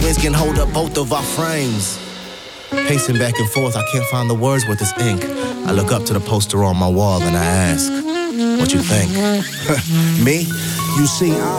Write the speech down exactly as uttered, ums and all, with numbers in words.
winds can hold up both of our frames. Pacing back and forth, I can't find the words with this ink. I look up to the poster on my wall and I ask, what you think? Me? You see, I